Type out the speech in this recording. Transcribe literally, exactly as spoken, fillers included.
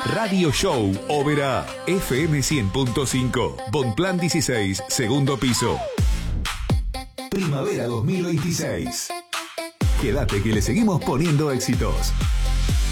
Radio Show Oberá, F M cien punto cinco, Bonplan dieciséis, segundo piso. Primavera dos mil veintiséis. Quédate que le seguimos poniendo éxitos.